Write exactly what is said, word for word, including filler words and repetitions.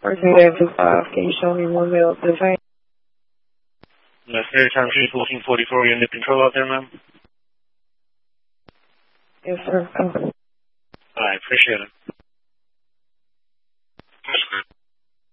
Arcade five, can you show me one middle to the same? Necessary time sheet fourteen forty-four, you under control out there, ma'am? Yes, sir. I appreciate it.